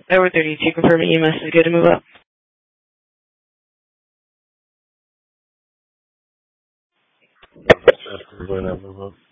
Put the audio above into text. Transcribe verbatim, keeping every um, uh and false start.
Tower thirty-two, confirm E M S is good to move up. That's just going to move up.